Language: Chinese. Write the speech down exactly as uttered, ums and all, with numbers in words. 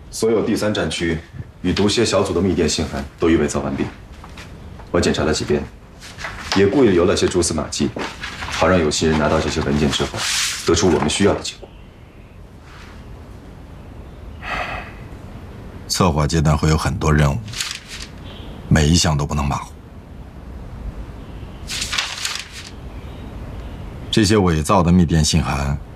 所有第三战区与毒蝎小组的密电信函都已伪造完毕。我检查了几遍，也故意留了些蛛丝马迹，好让有心人拿到这些文件之后，得出我们需要的结果。 策划阶段会有很多任务，每一项都不能马虎。这些伪造的密电信函